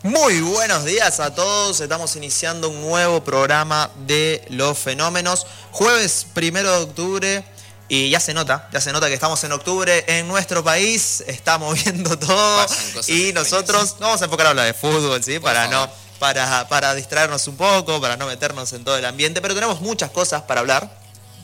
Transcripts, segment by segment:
Muy buenos días a todos, estamos iniciando un nuevo programa de Los Fenómenos, jueves 1 de octubre y ya se nota que estamos en octubre en nuestro país, está moviendo todo y nosotros no vamos a enfocar a hablar de fútbol, ¿sí? Para distraernos un poco, para no meternos en todo el ambiente, pero tenemos muchas cosas para hablar.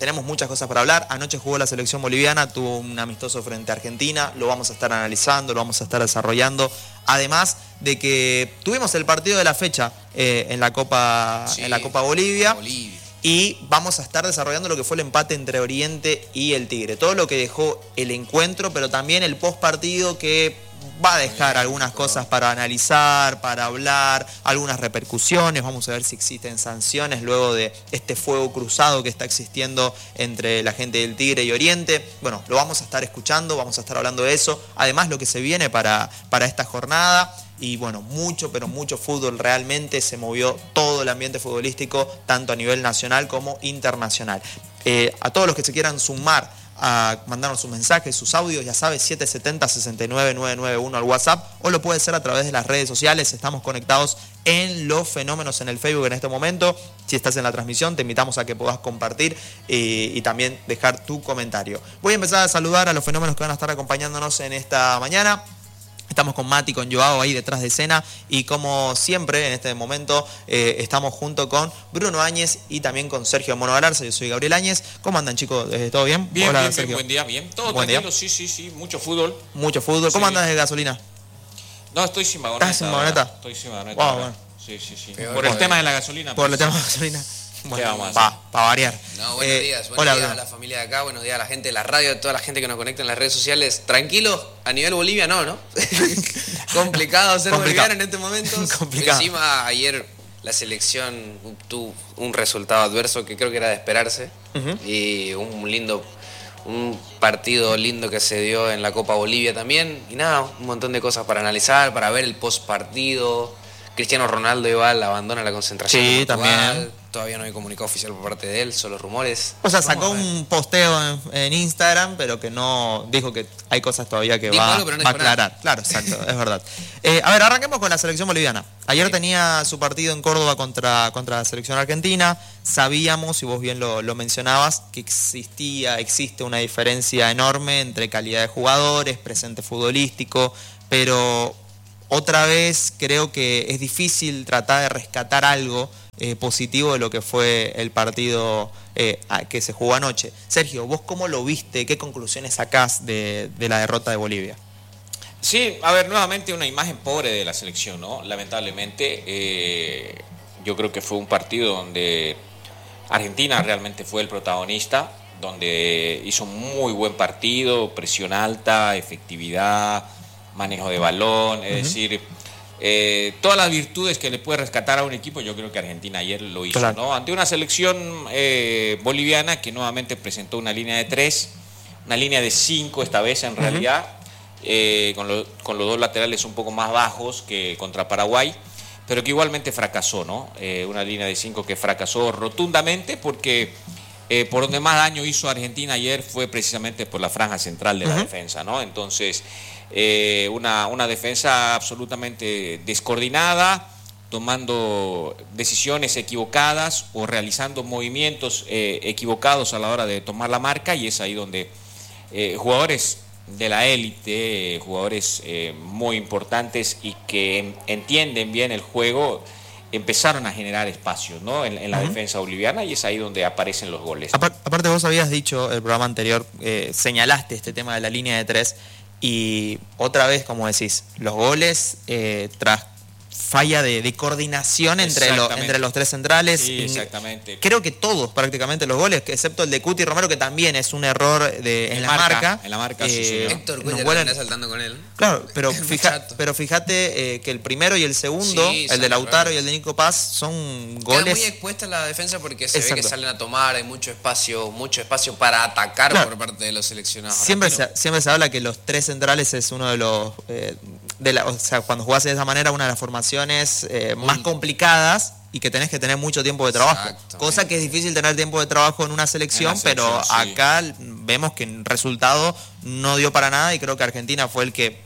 Anoche jugó la selección boliviana, tuvo un amistoso frente a Argentina, lo vamos a estar analizando, lo vamos a estar desarrollando. Además de que tuvimos el partido de la fecha en la Copa Bolivia. Y vamos a estar desarrollando lo que fue el empate entre Oriente y el Tigre. Todo lo que dejó el encuentro, pero también el postpartido que va a dejar algunas cosas para analizar, para hablar, algunas repercusiones. Vamos a ver si existen sanciones luego de este fuego cruzado que está existiendo entre la gente del Tigre y Oriente. Bueno, lo vamos a estar escuchando, vamos a estar hablando de eso. Además, lo que se viene para esta jornada. Y bueno, mucho fútbol, realmente se movió todo el ambiente futbolístico, tanto a nivel nacional como internacional. A todos los que se quieran sumar a mandarnos sus mensajes, sus audios, ya sabes, 770-69991 al WhatsApp, o lo puede hacer a través de las redes sociales. Estamos conectados en Los Fenómenos en el Facebook en este momento. Si estás en la transmisión, te invitamos a que puedas compartir y también dejar tu comentario. Voy a empezar a saludar a los fenómenos que van a estar acompañándonos en esta mañana. Estamos con Mati, con Joao ahí detrás de escena y como siempre en este momento estamos junto con Bruno Áñez y también con Sergio Mono Galarza. Yo soy Gabriel Áñez. ¿Cómo andan, chicos? ¿Todo bien? Bien, Hola, bien, Sergio. buen día, bien. Todo Buen tranquilo, día. Sí, mucho fútbol. Mucho fútbol. ¿Cómo Sí. andas de gasolina? No, estoy sin vagoneta. ¿Estás sin vagoneta? Estoy sin vagoneta. Wow, ahora. bueno. Sí. Peor Por el todavía. tema de la gasolina. Por pues. el tema de gasolina. ¿Qué vamos a hacer? Para variar. No, buenos días Hola, a Bruno. la familia de acá, buenos días a la gente de la radio, a toda la gente que nos conecta en las redes sociales. Tranquilos, a nivel Bolivia ¿no? Complicado ser boliviano en este momento. Complicado. Encima ayer la selección tuvo un resultado adverso que creo que era de esperarse. Y un partido lindo que se dio en la Copa Bolivia también. Y nada, un montón de cosas para analizar, para ver el post partido. Cristiano Ronaldo igual abandona la concentración. Sí, de Portugal. también. Todavía no hay comunicado oficial por parte de él, solo rumores. O sea, sacó un posteo en Instagram, pero que no dijo que hay cosas todavía que Dijo va algo, pero no a dijo nada. aclarar. Claro, exacto, es verdad. A ver, arranquemos con la selección boliviana. Ayer tenía su partido en Córdoba contra la selección argentina. Sabíamos, y vos bien lo mencionabas, que existe una diferencia enorme entre calidad de jugadores, presente futbolístico, pero otra vez creo que es difícil tratar de rescatar algo positivo de lo que fue el partido que se jugó anoche. Sergio, ¿vos cómo lo viste? ¿Qué conclusiones sacás de la derrota de Bolivia? Sí, a ver, nuevamente una imagen pobre de la selección, ¿no? Lamentablemente, yo creo que fue un partido donde Argentina realmente fue el protagonista, donde hizo un muy buen partido, presión alta, efectividad, manejo de balón, es decir, todas las virtudes que le puede rescatar a un equipo, yo creo que Argentina ayer lo hizo, Claro. ¿no? Ante una selección boliviana que nuevamente presentó una línea de 3, una línea de 5 esta vez en realidad, con los dos laterales un poco más bajos que contra Paraguay, pero que igualmente fracasó, ¿no? Una línea de 5 que fracasó rotundamente porque por donde más daño hizo Argentina ayer fue precisamente por la franja central de la defensa, ¿no? Entonces, una defensa absolutamente descoordinada, tomando decisiones equivocadas o realizando movimientos equivocados a la hora de tomar la marca, y es ahí donde jugadores de la élite, jugadores muy importantes y que entienden bien el juego, empezaron a generar espacios, ¿no? en la defensa boliviana, y es ahí donde aparecen los goles. Aparte vos habías dicho el programa anterior, señalaste este tema de la línea de 3 y otra vez, como decís, los goles tras falla de coordinación entre los tres centrales. Sí, exactamente. Creo que todos prácticamente los goles, excepto el de Cuti Romero, que también es un error en la marca. En la marca, sí, señor. Héctor Cuellar vuelan- anda saltando con él. Claro, pero, Chato. pero fíjate que el primero y el segundo, Sí, el son de Lautaro errores. y el de Nico Paz, son Queda goles. muy expuesta la defensa porque se ve Exacto. que salen a tomar, hay mucho espacio para atacar Claro. por parte de los seleccionados. Siempre argentinos. se habla que los tres centrales es uno de los... o sea, cuando jugás de esa manera, una de las formaciones más complicadas y que tenés que tener mucho tiempo de trabajo. Exactamente. Cosa que es difícil tener tiempo de trabajo en una selección, pero sí. acá vemos que el resultado no dio para nada y creo que Argentina fue el que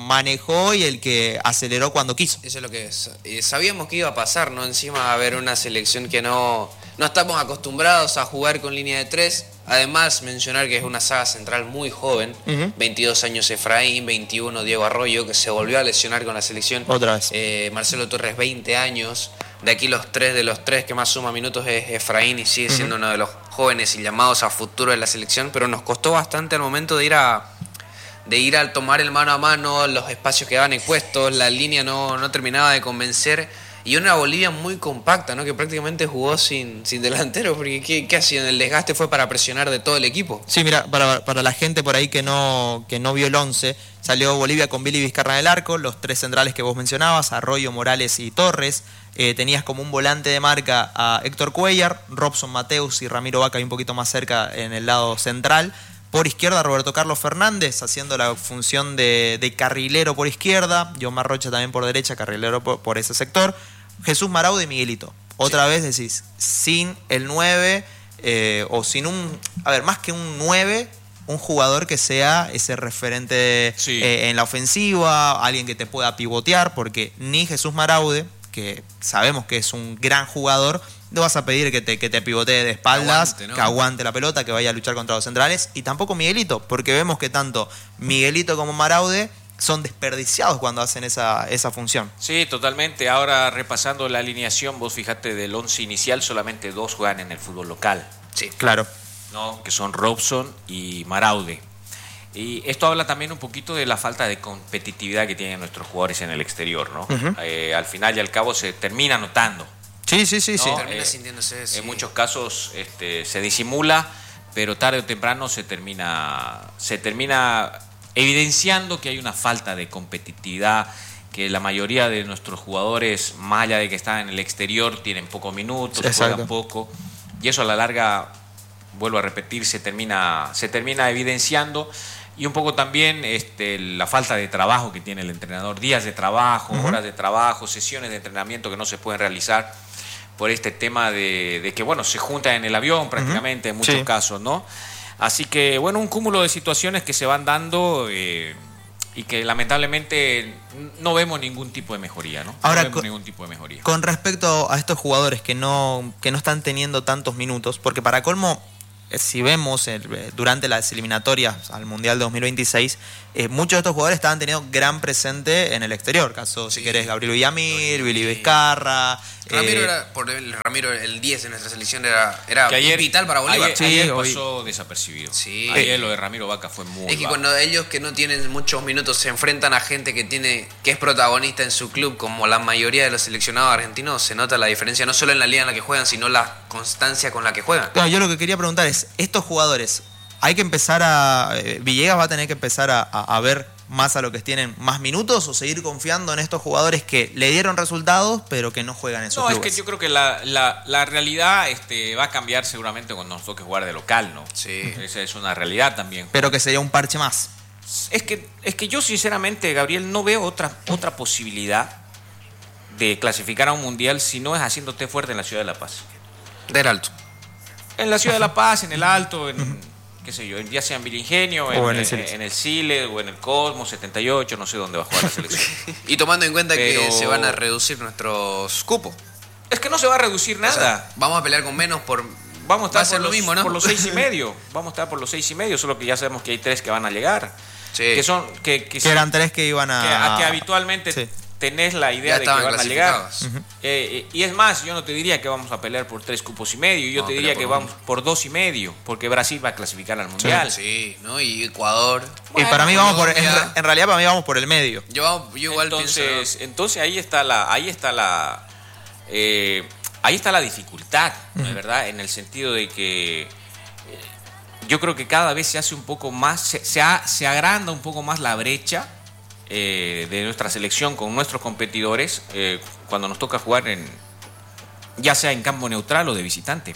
manejó y el que aceleró cuando quiso. Eso es lo que es. Sabíamos que iba a pasar, ¿no? Encima va a haber una selección que no estamos acostumbrados a jugar con línea de 3. Además, mencionar que es una saga central muy joven. 22 años Efraín, 21 Diego Arroyo, que se volvió a lesionar con la selección. Otra vez. Marcelo Torres, 20 años. De aquí los tres que más suma minutos es Efraín y sigue siendo uno de los jóvenes y llamados a futuro de la selección, pero nos costó bastante al momento de ir a tomar el mano a mano, los espacios quedaban expuestos, la línea no terminaba de convencer, y una Bolivia muy compacta, ¿no? Que prácticamente jugó sin delantero, porque ¿qué hacían? El desgaste fue para presionar de todo el equipo. Sí, mira, para la gente por ahí que no vio el 11, salió Bolivia con Billy Vizcarra en el arco, los 3 centrales que vos mencionabas, Arroyo, Morales y Torres. Tenías como un volante de marca a Héctor Cuellar, Robson Mateus y Ramiro Vaca y un poquito más cerca en el lado central. Por izquierda, Roberto Carlos Fernández, haciendo la función de carrilero por izquierda. Yomar Rocha también por derecha, carrilero por ese sector. Jesús Maraude y Miguelito. Otra vez decís, sin el 9, o sin más que un 9, un jugador que sea ese referente en la ofensiva, alguien que te pueda pivotear, porque ni Jesús Maraude, que sabemos que es un gran jugador, no vas a pedir que te pivotee de espaldas, que aguante la pelota, que vaya a luchar contra los centrales, y tampoco Miguelito, porque vemos que tanto Miguelito como Maraude son desperdiciados cuando hacen esa función. Sí, totalmente. Ahora repasando la alineación, vos fíjate del 11 inicial, solamente 2 juegan en el fútbol local. Sí, claro. ¿No? Que son Robson y Maraude. Y esto habla también un poquito de la falta de competitividad que tienen nuestros jugadores en el exterior, ¿no? Al final y al cabo se termina notando. Sí. ¿No? Termina sintiéndose. En muchos casos se disimula, pero tarde o temprano se termina evidenciando que hay una falta de competitividad, que la mayoría de nuestros jugadores, más allá de que están en el exterior, tienen pocos minutos, juegan poco, y eso a la larga, vuelvo a repetir, se termina evidenciando. Y un poco también la falta de trabajo que tiene el entrenador, días de trabajo, horas de trabajo, sesiones de entrenamiento que no se pueden realizar por este tema de que, bueno, se juntan en el avión prácticamente en muchos casos, ¿no? Así que, bueno, un cúmulo de situaciones que se van dando y que lamentablemente no vemos ningún tipo de mejoría, ¿no? Ahora, no vemos ningún tipo de mejoría. Con respecto a estos jugadores que no están teniendo tantos minutos, porque para colmo, si vemos durante las eliminatorias al Mundial 2026, muchos de estos jugadores estaban teniendo gran presente en el exterior. Caso, si querés, Gabriel Villamil, Billy Vizcarra. Ramiro, el 10 de nuestra selección era vital para Bolívar. Ayer pasó desapercibido. Sí. Ayer lo de Ramiro Vaca fue muy Es que cuando ellos que no tienen muchos minutos se enfrentan a gente que es protagonista en su club, como la mayoría de los seleccionados argentinos, se nota la diferencia, no solo en la liga en la que juegan, sino la constancia con la que juegan. Claro, yo lo que quería preguntar es, estos jugadores, hay que empezar Villegas va a tener que empezar a ver más a lo que tienen más minutos, o seguir confiando en estos jugadores que le dieron resultados pero que no juegan en sus clubes. Es que yo creo que la realidad va a cambiar seguramente cuando nos toque jugar de local, ¿no? Sí. Esa es una realidad también. Pero que sería un parche más. Es que yo sinceramente, Gabriel, no veo otra posibilidad de clasificar a un mundial si no es haciéndote fuerte en la ciudad de La Paz. Del Alto. En la ciudad de La Paz, en el Alto, qué sé yo, ya sea en Vilingenio, en el Sile o en el Cosmos 78, no sé dónde va a jugar la selección. Y tomando en cuenta que se van a reducir nuestros cupos. Es que no se va a reducir nada. O sea, vamos a pelear con menos Vamos a estar por lo mismo, ¿no? Por los 6,5. Vamos a estar por los 6,5, solo que ya sabemos que hay 3 que van a llegar. Sí. Que eran 3 que iban a... Que habitualmente tenés la idea de que van a llegar. Y es más, yo no te diría que vamos a pelear por 3,5 cupos, yo te diría que vamos por 2,5, porque Brasil va a clasificar al Mundial. Sí, ¿no? Y Ecuador. Bueno, y para mí vamos en realidad para mí vamos por el medio. Yo igual entonces ahí está la dificultad, ¿no es verdad? En el sentido de que yo creo que cada vez se hace un poco más, se agranda un poco más la brecha de nuestra selección con nuestros competidores cuando nos toca jugar ya sea en campo neutral o de visitante.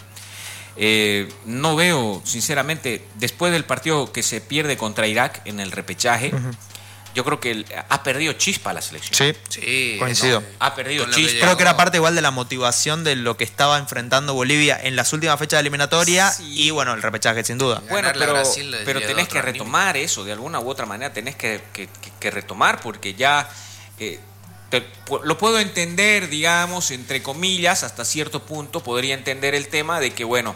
No veo, sinceramente, después del partido que se pierde contra Irak en el repechaje, yo creo que ha perdido chispa la selección. Sí, coincido. Ha perdido Con lo que chispa. Creo que era parte igual de la motivación de lo que estaba enfrentando Bolivia en las últimas fechas de eliminatoria y bueno, el repechaje sin duda. Bueno, Ganarle a Brasil le pero dio tenés otro que rendimiento. retomar eso, de alguna u otra manera tenés que retomar, porque ya lo puedo entender, digamos, entre comillas, hasta cierto punto podría entender el tema de que, bueno,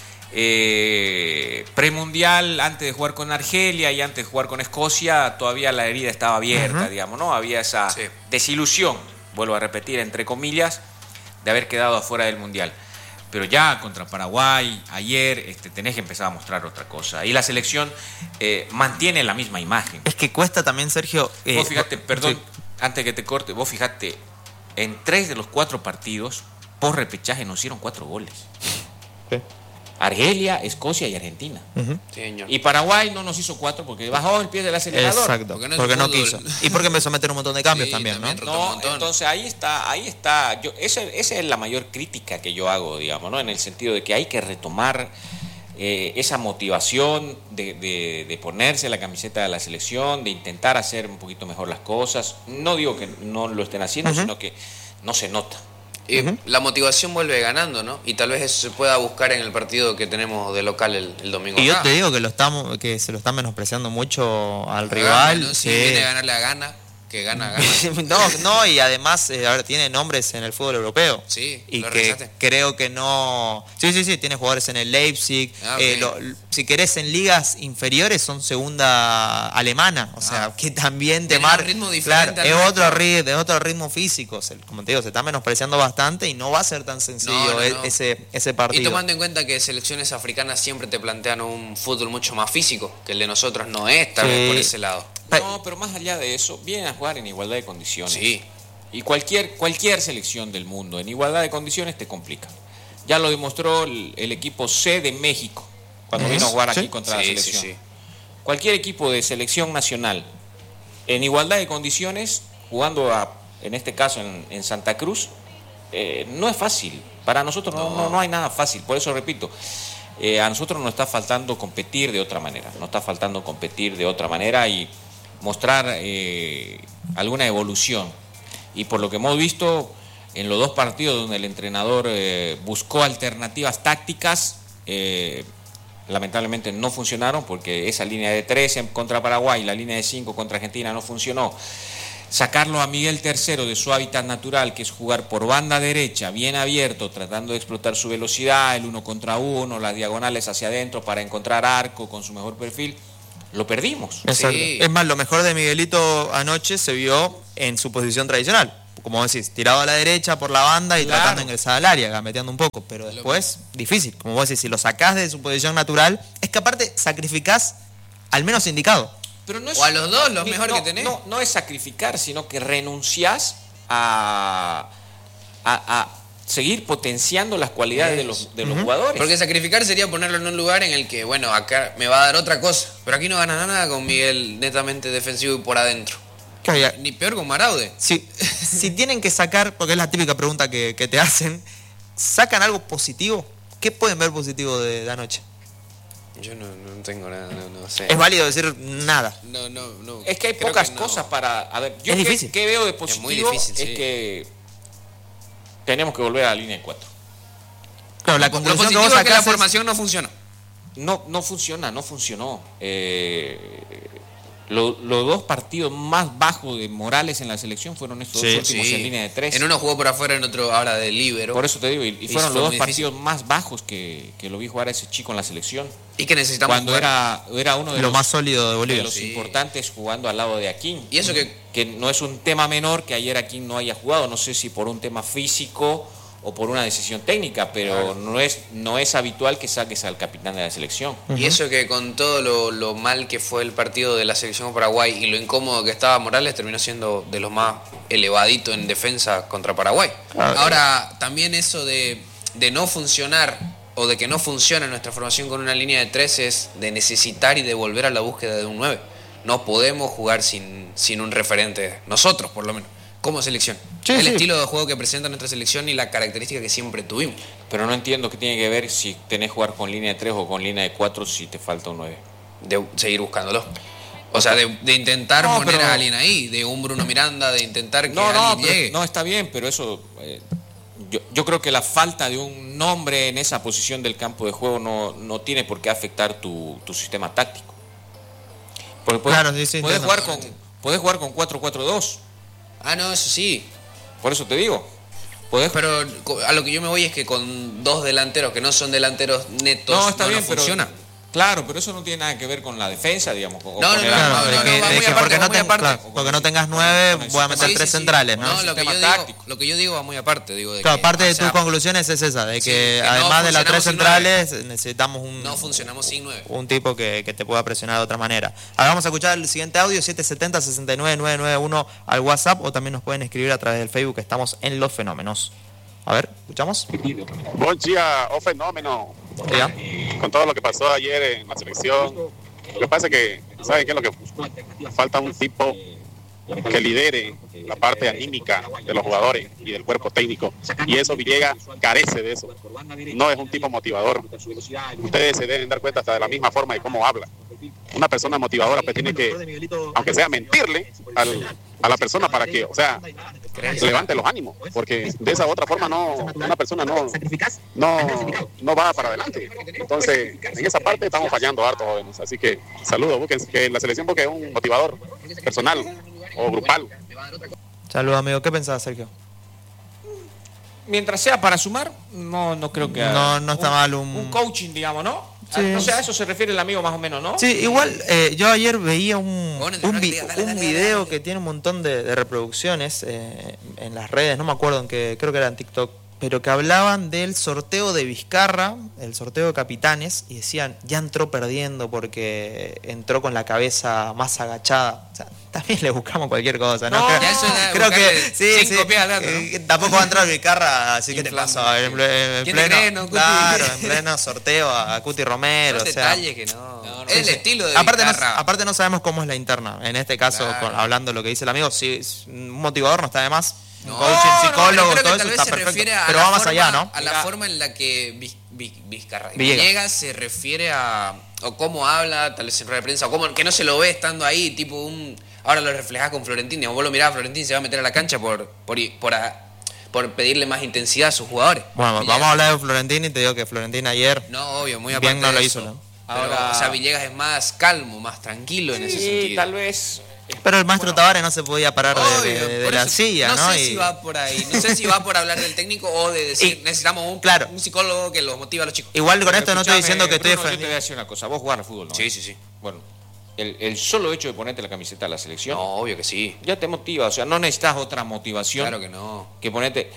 premundial, antes de jugar con Argelia y antes de jugar con Escocia, todavía la herida estaba abierta, digamos, ¿no? Había esa desilusión, vuelvo a repetir, entre comillas, de haber quedado afuera del Mundial. Pero ya contra Paraguay, ayer, tenés que empezar a mostrar otra cosa. Y la selección mantiene la misma imagen. Es que cuesta también, Sergio. Vos fíjate, perdón, sí. antes que te corte, vos fíjate, en 3 de los 4 partidos, por repechaje nos hicieron 4 goles. Sí. Argelia, Escocia y Argentina. Ujú. Sí, señor. Y Paraguay no nos hizo 4 porque bajó el pie del acelerador. Exacto, Porque no es porque no fútbol. quiso. Y porque empezó a meter un montón de cambios Sí, también, ¿no? también. Rotó un No, montón. entonces ahí está. Esa es la mayor crítica que yo hago, digamos, ¿no? En el sentido de que hay que retomar esa motivación de ponerse la camiseta de la selección, de intentar hacer un poquito mejor las cosas. No digo que no lo estén haciendo, sino que no se nota. La motivación vuelve ganando, ¿no? Y tal vez eso se pueda buscar en el partido que tenemos de local el domingo. Y yo acá. te digo que se lo están menospreciando mucho al Gana, rival. ¿no? Si Sí. viene a ganarle a Ghana, que gana. No, y además, a ver, tiene nombres en el fútbol europeo. Sí, y ¿lo que revisaste? creo que no. Sí, tiene jugadores en el Leipzig. Ah, ok. Si querés en ligas inferiores, son segunda alemana. O sea, que también te Tiene un marca. ritmo Claro, diferente al es otro ritmo físico. Como te digo, se está menospreciando bastante y no va a ser tan sencillo No. ese partido. Y tomando en cuenta que selecciones africanas siempre te plantean un fútbol mucho más físico, que el de nosotros no es, tal vez por ese lado. No, pero más allá de eso, vienen a jugar en igualdad de condiciones. Sí. Y cualquier selección del mundo en igualdad de condiciones te complica. Ya lo demostró el equipo C de México cuando vino a jugar aquí contra la selección. Sí. Cualquier equipo de selección nacional en igualdad de condiciones, jugando en este caso en Santa Cruz, no es fácil. Para nosotros no hay nada fácil. Por eso repito, a nosotros nos está faltando competir de otra manera. Nos está faltando competir de otra manera y mostrar alguna evolución. Y por lo que hemos visto en los 2 partidos donde el entrenador buscó alternativas tácticas, lamentablemente no funcionaron, porque esa línea de 3 contra Paraguay y la línea de 5 contra Argentina no funcionó. Sacarlo a Miguel Tercero de su hábitat natural, que es jugar por banda derecha, bien abierto, tratando de explotar su velocidad, el 1 contra 1, las diagonales hacia adentro para encontrar arco con su mejor perfil, lo perdimos. Exacto. Sí. Es más, lo mejor de Miguelito anoche se vio en su posición tradicional. Como decís, tirado a la derecha por la banda y Claro. tratando de ingresar al área, gameteando un poco. Pero después, difícil. Como vos decís, si lo sacás de su posición natural, es que aparte sacrificás al menos indicado. Pero no O a los dos, los mejores que tenés. No es sacrificar, sino que renunciás a seguir potenciando las cualidades de los jugadores. Porque sacrificar sería ponerlo en un lugar en el que, bueno, acá me va a dar otra cosa. Pero aquí no ganas nada con Miguel netamente defensivo y por adentro. Claro, ya, Ni peor con Maraude. si tienen que sacar, porque es la típica pregunta que te hacen, ¿sacan algo positivo? ¿Qué pueden ver positivo de anoche? Yo no tengo nada, no sé. Es válido decir nada. No. Es que hay Creo pocas no. cosas para... A ver, yo Es qué, difícil. qué veo de positivo muy difícil, es sí. que tenemos que volver a la línea de 4. Claro, la Lo conclusión que positivo vos es que la sacás es- formación no funciona. No funcionó. Los 2 partidos más bajos de Morales en la selección fueron estos 2 últimos en línea de 3. En uno jugó por afuera, en otro ahora de líbero. Por eso te digo, y Y fueron fue los muy 2 difícil. partidos más bajos que lo vi jugar a ese chico en la selección. Y que necesitamos Cuando jugar. era uno de lo los, más sólido de de Bolivia. los Sí. importantes jugando al lado de Aquín. Y eso que no es un tema menor que ayer Aquín no haya jugado, no sé si por un tema físico o por una decisión técnica, pero no es habitual que saques al capitán de la selección. Y eso que con todo lo mal que fue el partido de la selección con Paraguay y lo incómodo que estaba Morales, terminó siendo de los más elevaditos en defensa contra Paraguay. Claro. Ahora, también eso de no funcionar o de que no funciona nuestra formación con una línea de 3 es de necesitar y de volver a la búsqueda de un 9. No podemos jugar sin un referente, nosotros por lo menos, como selección. Sí, el sí. estilo de juego que presenta nuestra selección y la característica que siempre tuvimos. Pero no entiendo qué tiene que ver si tenés que jugar con línea de 3 o con línea de 4 si te falta un 9. De seguir buscándolo. O sea, de intentar No, poner pero- a alguien ahí, de un Bruno Miranda, de intentar que No, no, alguien pero- llegue. no, está bien, pero eso... yo creo que la falta de un nombre en esa posición del campo de juego no tiene por qué afectar tu sistema táctico. Porque Claro, sí, podés entiendo. podés jugar con 4-4-2, Ah, no, eso sí. por eso te digo. Podés Pero a lo que yo me voy es que con dos delanteros que no son delanteros netos No, está bien, nos pero funciona. claro, pero eso no tiene nada que ver con la defensa, digamos. No, con no, el- no, Claro, no, de no, que, va de muy que aparte, porque, va muy aparte. claro, porque no tengas 9, con el voy a meter sistema- 3 Sí, sí, sí. centrales, ¿no? No, lo que, sistema yo digo, táctico. lo que yo digo va muy aparte. Digo, de Claro, que, parte o de sea, tus conclusiones es esa, de sí, que que no además de las 3 funcionamos sin nueve. centrales necesitamos no funcionamos sin 9. un tipo que te pueda presionar de otra manera. Ahora vamos a escuchar el siguiente audio, 770-69991 al WhatsApp, o también nos pueden escribir a través del Facebook, que estamos en Los Fenómenos. A ver, ¿escuchamos? Buen día, oh fenómeno. Diga. Con todo lo que pasó ayer en la selección, lo que pasa es que, ¿saben qué es lo que falta? Un tipo que lidere la parte anímica de los jugadores y del cuerpo técnico. Y eso Villegas carece de eso. No es un tipo motivador. Ustedes se deben dar cuenta hasta de la misma forma de cómo habla. Una persona motivadora pues tiene que, aunque sea mentirle a la persona para que, o sea, levante los ánimos, porque de esa u otra forma una persona no va para adelante. Entonces, en esa parte estamos fallando harto, jóvenes. Así que saludos, busquen que la selección porque es un motivador personal o grupal. Saludos, amigo. ¿Qué pensabas, Sergio? Mientras sea para sumar, no creo que... No está mal un coaching, digamos, ¿no? Sí. No sé, a eso se refiere el amigo más o menos, ¿no? Sí, igual yo ayer veía un Dale, video dale. que tiene un montón de reproducciones en las redes, no me acuerdo en qué, creo que era en TikTok, pero que hablaban del sorteo de Vizcarra, el sorteo de capitanes, y decían, ya entró perdiendo porque entró con la cabeza más agachada. O sea, también le buscamos cualquier cosa, ¿no? No, creo ya eso es creo que buscarle sí, cinco pies al gato, ¿no? tampoco va a entrar Vizcarra, así que te Inflando. pasó en ¿Quién te pleno, cree, no, Cuti? claro, en pleno sorteo a Cuti Romero. Son o sea, detalles que no. No, Es el sí. estilo de aparte Vizcarra. no sabemos cómo es la interna. En este caso, Claro. hablando de lo que dice el amigo, si un motivador no está de más. No, Coaching, no, psicólogo, pero creo todo que eso tal vez está se perfecto. refiere a Pero la va más forma- allá, ¿no? A la Mira. forma en la que Villegas. Villegas se refiere a o cómo habla, tal vez en rueda de prensa, o cómo que no se lo ve estando ahí, tipo ahora lo reflejás con Florentino, vos lo mirás a Florentino y se va a meter a la cancha por pedirle más intensidad a sus jugadores. Bueno, Villegas- vamos a hablar de Florentino y te digo que Florentino ayer No, obvio, muy bien aparte no de lo eso. hizo, ¿no? Pero, Ahora- o sea, Villegas es más calmo, más tranquilo en ese Sí, sentido. tal vez... Pero el maestro Tavares no se podía parar Obvio, de por la eso, silla, ¿no? No sé Y- si va por ahí, no sé si va por hablar del técnico o de decir, Y- necesitamos claro. un psicólogo que los motive a los chicos. Igual con esto no estoy Escuchame, diciendo que estoy Bruno, yo te voy a defendiendo. decir una cosa, vos jugás al fútbol, ¿no? Sí, sí, sí. Bueno, el solo hecho de ponerte la camiseta de la selección No, obvio que sí. ya te motiva, o sea, no necesitas otra motivación Claro que no. que ponerte...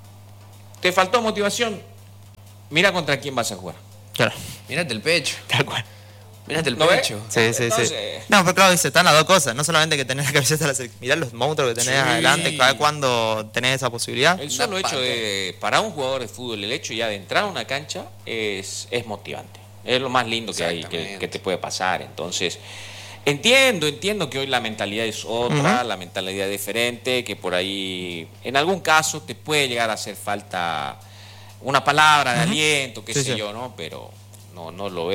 ¿Te faltó motivación? Mira contra quién vas a jugar. Claro, Mírate el pecho. tal cual. Mírate el ¿No ves? pecho. Sí, sí, sí. Entonces- No, pero claro, dice, están las dos cosas. No solamente que tenés la camiseta de la selección. Mirá los monstruos que tenés Sí. adelante, cada cuando tenés esa posibilidad. El solo Una hecho de, para un jugador de fútbol, el hecho ya de entrar a una cancha es motivante. Es lo más lindo que hay, Exactamente. que te puede pasar. Entonces, entiendo que hoy la mentalidad es otra, la mentalidad es diferente, que por ahí, en algún caso, te puede llegar a hacer falta una palabra de aliento, qué Sí, sé sí. yo, ¿no? Pero no lo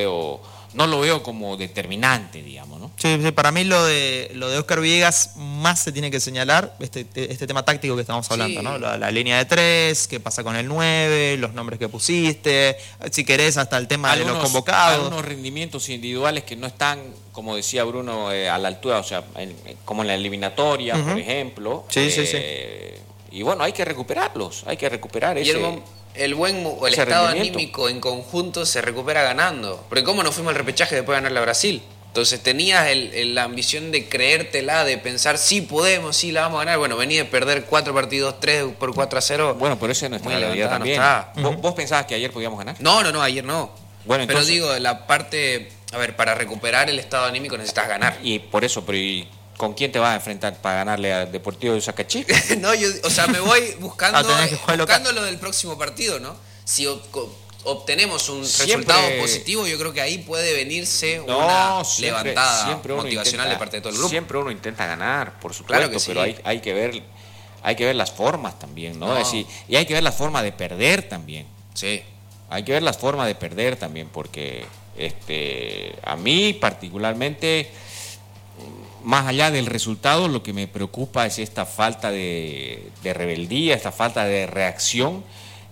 veo como determinante, digamos, ¿no? Sí, sí, para mí lo de Óscar Villegas más se tiene que señalar este tema táctico que estamos hablando, Sí. ¿no? La línea de 3, qué pasa con el 9, los nombres que pusiste, si querés hasta el tema de los convocados. Algunos rendimientos individuales que no están, como decía Bruno, a la altura, o sea, como en la eliminatoria, por ejemplo. Sí, sí, sí. Y bueno, hay que recuperarlos, hay que recuperar Y ese... el buen o el ese estado rendimiento. anímico en conjunto se recupera ganando. Porque cómo nos fuimos al repechaje después de ganarle a Brasil. Entonces tenías la ambición de creértela, de pensar, sí podemos, sí la vamos a ganar. Bueno, venía de perder 4 partidos, 3 por 4-0. Bueno, pero esa es nuestra Muy realidad levantada no también. está. ¿Vos pensabas que ayer podíamos ganar? No, ayer no. Bueno, pero entonces- digo, la parte, a ver, para recuperar el estado anímico necesitas ganar. Y por eso, pero ¿y con quién te vas a enfrentar para ganarle al Deportivo de Sacachí? No, o sea, me voy buscando, tenés que jugar local. buscando lo del próximo partido, ¿no? Si obtenemos un Siempre- resultado positivo, yo creo que ahí puede venirse una No, siempre, levantada siempre uno motivacional intenta- de parte de todo el grupo. Siempre uno intenta ganar, por supuesto, Claro que sí. pero hay que ver las formas también, ¿no? No. Es decir, y hay que ver la forma de perder también. Sí. Hay que ver las formas de perder también, porque a mí particularmente más allá del resultado, lo que me preocupa es esta falta de rebeldía, esta falta de reacción,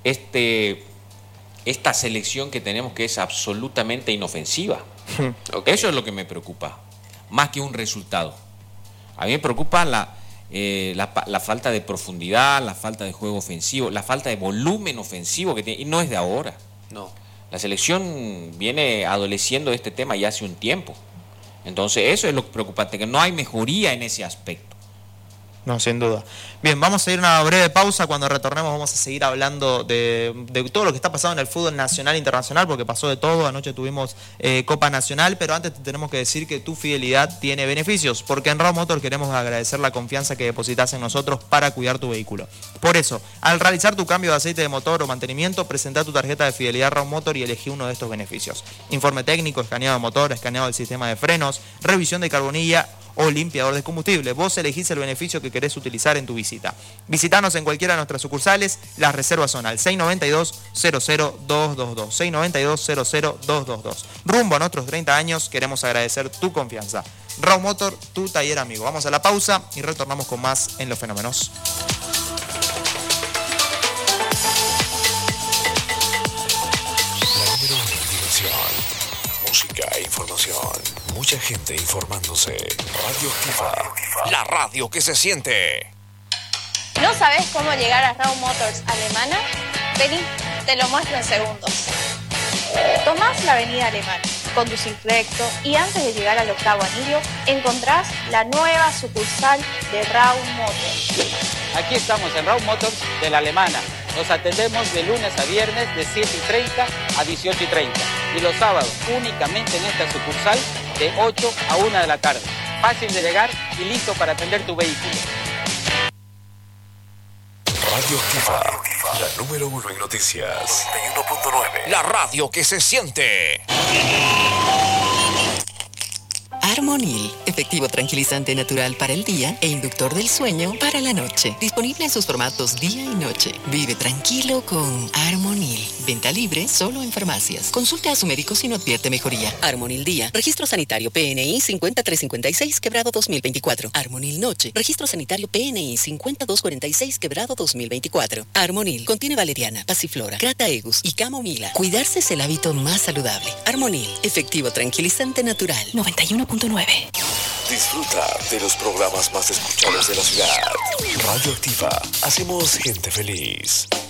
esta selección que tenemos que es absolutamente inofensiva. Okay. Eso es lo que me preocupa, más que un resultado. A mí me preocupa la falta de profundidad, la falta de juego ofensivo, la falta de volumen ofensivo que tiene, y no es de ahora. No. La selección viene adoleciendo de este tema ya hace un tiempo. Entonces eso es lo preocupante, que no hay mejoría en ese aspecto. No, sin duda. Bien, vamos a ir a una breve pausa. Cuando retornemos vamos a seguir hablando de todo lo que está pasando en el fútbol nacional e internacional, porque pasó de todo. Anoche tuvimos Copa Nacional, pero antes te tenemos que decir que tu fidelidad tiene beneficios, porque en Raw Motor queremos agradecer la confianza que depositas en nosotros para cuidar tu vehículo. Por eso, al realizar tu cambio de aceite de motor o mantenimiento, presenta tu tarjeta de fidelidad Raw Motor y elegí uno de estos beneficios: informe técnico, escaneado de motor, escaneado del sistema de frenos, revisión de carbonilla o limpiador de combustible. Vos elegís el beneficio que querés utilizar en tu visita. Visitanos en cualquiera de nuestras sucursales. Las reservas son al 692-00222. 692-00222. Rumbo a nuestros 30 años, queremos agradecer tu confianza. Raw Motor, tu taller amigo. Vamos a la pausa y retornamos con más en Los Fenómenos. La número 1 en diversión, música e información. Mucha gente informándose. Radio Activa, la radio que se siente. ¿No sabes cómo llegar a Raw Motors Alemana? Vení, te lo muestro en segundos. Tomás la avenida Alemana, conducís recto y antes de llegar al octavo anillo encontrás la nueva sucursal de Raw Motors. Aquí estamos en Raw Motors de la Alemana. Nos atendemos de lunes a viernes de 7:30 a 18:30 y los sábados únicamente en esta sucursal de 8 a 1 de la tarde. Fácil de llegar y listo para atender tu vehículo. Radio Activa, la número 1 en noticias. 91.9, la radio que se siente. Armonil, efectivo tranquilizante natural para el día e inductor del sueño para la noche. Disponible en sus formatos día y noche. Vive tranquilo con Armonil. Venta libre solo en farmacias. Consulte a su médico si no advierte mejoría. Armonil Día. Registro sanitario PNI 5356 quebrado 2024. Armonil Noche. Registro sanitario PNI 5246 quebrado 2024. Armonil contiene valeriana, pasiflora, crataegus y camomila. Cuidarse es el hábito más saludable. Armonil, efectivo tranquilizante natural. 91.9. Disfruta de los programas más escuchados de la ciudad. Radio Activa, hacemos gente feliz.